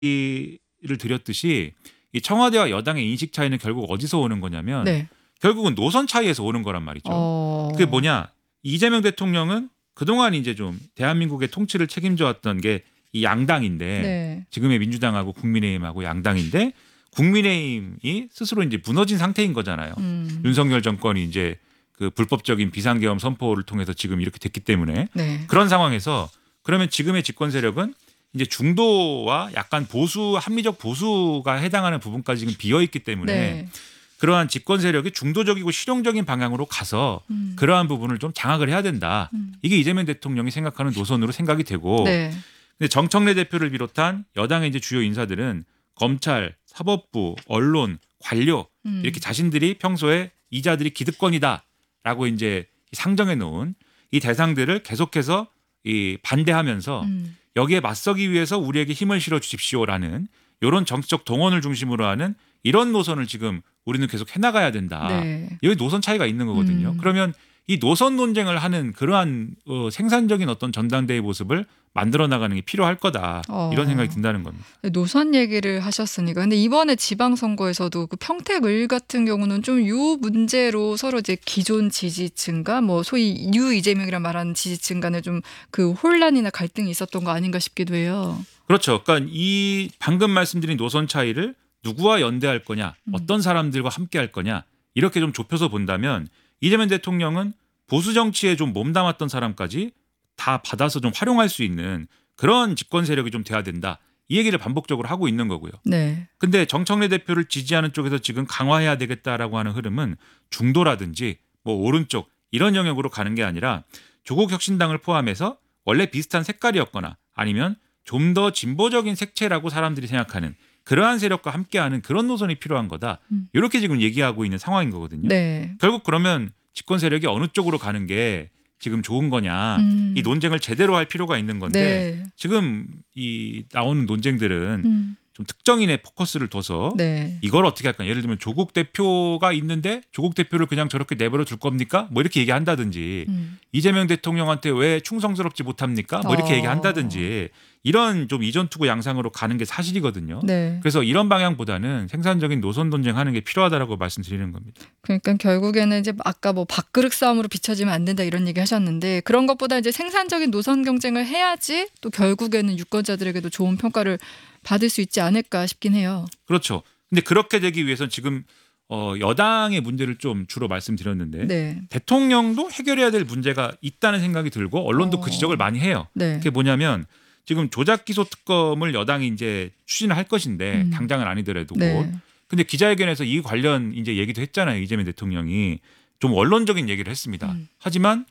얘기를 드렸듯이 이 청와대와 여당의 인식 차이는 결국 어디서 오는 거냐면 네. 결국은 노선 차이에서 오는 거란 말이죠. 그게 뭐냐? 이재명 대통령은 그동안 이제 좀 대한민국의 통치를 책임져 왔던 게 이 양당인데 네. 지금의 민주당하고 국민의힘하고 양당인데 국민의힘이 스스로 이제 무너진 상태인 거잖아요. 윤석열 정권이 이제 그 불법적인 비상계엄 선포를 통해서 지금 이렇게 됐기 때문에 네. 그런 상황에서 그러면 지금의 집권 세력은 이제 중도와 약간 보수 합리적 보수가 해당하는 부분까지 지금 비어 있기 때문에 네. 그러한 집권 세력이 중도적이고 실용적인 방향으로 가서 그러한 부분을 좀 장악을 해야 된다. 이게 이재명 대통령이 생각하는 노선으로 생각이 되고 네. 근데 정청래 대표를 비롯한 여당의 이제 주요 인사들은 검찰, 사법부, 언론, 관료 이렇게 자신들이 평소에 이자들이 기득권이다라고 이제 상정해 놓은 이 대상들을 계속해서 이 반대하면서 여기에 맞서기 위해서 우리에게 힘을 실어 주십시오라는 이런 정치적 동원을 중심으로 하는 이런 노선을 지금 우리는 계속 해나가야 된다. 네. 여기 노선 차이가 있는 거거든요. 그러면 이 노선 논쟁을 하는 그러한 생산적인 어떤 전당대회 모습을 만들어 나가는 게 필요할 거다. 이런 생각이 든다는 겁니다. 노선 얘기를 하셨으니까. 근데 이번에 지방선거에서도 그 평택을 같은 경우는 좀 요 문제로 서로 이제 기존 지지층과 뭐 소위 뉴 이재명이라 말하는 지지층 간에 좀 그 혼란이나 갈등이 있었던 거 아닌가 싶기도 해요. 그렇죠. 그러니까 이 방금 말씀드린 노선 차이를 누구와 연대할 거냐, 어떤 사람들과 함께 할 거냐 이렇게 좀 좁혀서 본다면 이재명 대통령은 보수 정치에 좀 몸담았던 사람까지 다 받아서 좀 활용할 수 있는 그런 집권 세력이 좀 돼야 된다. 이 얘기를 반복적으로 하고 있는 거고요. 네. 근데 정청래 대표를 지지하는 쪽에서 지금 강화해야 되겠다라고 하는 흐름은 중도라든지 뭐 오른쪽 이런 영역으로 가는 게 아니라 조국 혁신당을 포함해서 원래 비슷한 색깔이었거나 아니면 좀 더 진보적인 색채라고 사람들이 생각하는 그러한 세력과 함께하는 그런 노선이 필요한 거다. 이렇게 지금 얘기하고 있는 상황인 거거든요. 네. 결국 그러면 집권 세력이 어느 쪽으로 가는 게 지금 좋은 거냐 이 논쟁을 제대로 할 필요가 있는 건데 네. 지금 이 나오는 논쟁들은 좀 특정인의 포커스를 둬서 네. 이걸 어떻게 할까? 예를 들면 조국 대표가 있는데 조국 대표를 그냥 저렇게 내버려 둘 겁니까? 뭐 이렇게 얘기한다든지 이재명 대통령한테 왜 충성스럽지 못합니까? 뭐 이렇게 얘기한다든지 이런 좀 이전투구 양상으로 가는 게 사실이거든요. 네. 그래서 이런 방향보다는 생산적인 노선 논쟁하는 게 필요하다라고 말씀드리는 겁니다. 그러니까 결국에는 이제 아까 뭐 밥그릇 싸움으로 비춰지면 안 된다 이런 얘기 하셨는데 그런 것보다 이제 생산적인 노선 경쟁을 해야지 또 결국에는 유권자들에게도 좋은 평가를 받을 수 있지 않을까 싶긴 해요. 그렇죠. 근데 그렇게 되기 위해서는 지금 여당의 문제를 좀 주로 말씀드렸는데 네. 대통령도 해결해야 될 문제가 있다는 생각이 들고 언론도 그 지적을 많이 해요. 네. 그게 뭐냐면 지금 조작 기소 특검을 여당이 이제 추진을 할 것인데 당장은 아니더라도 네. 곧. 근데 기자회견에서 이 관련 이제 얘기도 했잖아요. 이재명 대통령이 좀 원론적인 얘기를 했습니다. 하지만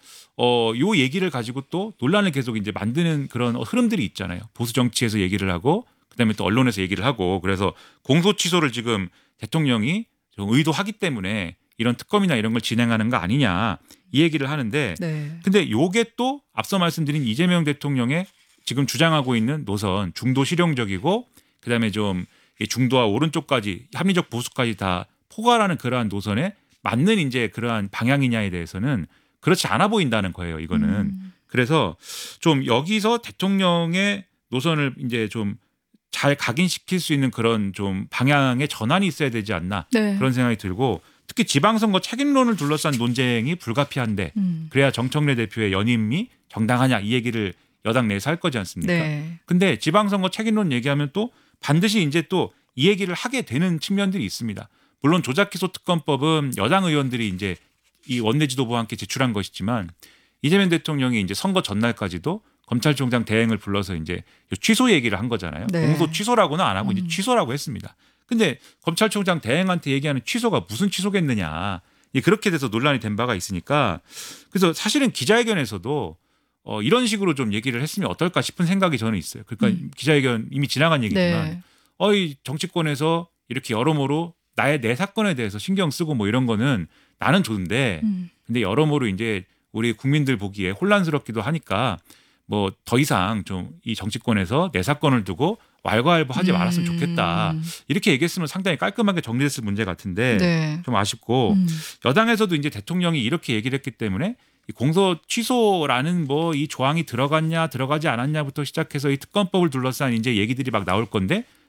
요 얘기를 가지고 또 논란을 계속 이제 만드는 그런 흐름들이 있잖아요. 보수 정치에서 얘기를 하고 그다음에 또 언론에서 얘기를 하고 그래서 공소 취소를 지금 대통령이 좀 의도하기 때문에 이런 특검이나 이런 걸 진행하는 거 아니냐 이 얘기를 하는데 네. 근데 요게 또 앞서 말씀드린 이재명 대통령의 지금 주장하고 있는 노선 중도 실용적이고 그다음에 좀 중도와 오른쪽까지 합리적 보수까지 다 포괄하는 그러한 노선에 맞는 이제 그러한 방향이냐에 대해서는 그렇지 않아 보인다는 거예요. 이거는 그래서 좀 여기서 대통령의 노선을 이제 좀 잘 각인시킬 수 있는 그런 좀 방향의 전환이 있어야 되지 않나 네. 그런 생각이 들고 특히 지방선거 책임론을 둘러싼 논쟁이 불가피한데 그래야 정청래 대표의 연임이 정당하냐 이 얘기를 여당 내에서 할 거지 않습니까? 네. 근데 지방선거 책임론 얘기하면 또 반드시 이제 또 이 얘기를 하게 되는 측면들이 있습니다. 물론 조작기소특검법은 여당 의원들이 이제 이 원내 지도부와 함께 제출한 것이지만 이재명 대통령이 이제 선거 전날까지도 검찰총장 대행을 불러서 이제 취소 얘기를 한 거잖아요. 네. 공소 취소라고는 안 하고 이제 취소라고 했습니다. 근데 검찰총장 대행한테 얘기하는 취소가 무슨 취소겠느냐. 그렇게 돼서 논란이 된 바가 있으니까 그래서 사실은 기자회견에서도 이런 식으로 좀 얘기를 했으면 어떨까 싶은 생각이 저는 있어요. 그러니까 기자회견 이미 지나간 얘기지만 네. 이 정치권에서 이렇게 여러모로 내 사건에 대해서 신경 쓰고 뭐 이런 거는 나는 좋은데 근데 여러모로 이제 우리 국민들 보기에 혼란스럽기도 하니까 뭐 더 이상 좀 이 정치권에서 내 사건을 두고 왈가왈부하지 말았으면 좋겠다. 이렇게 얘기했으면 상당히 깔끔하게 정리됐을 문제 같은데 네. 좀 아쉽고 여당에서도 이제 대통령이 이렇게 얘기를 했기 때문에 이 공소 취소라는 뭐 이 조항이 들어갔냐 들어가지 않았냐부터 시작해서 이 특검법을 둘러싼 이제 얘기들이 막 나올 건데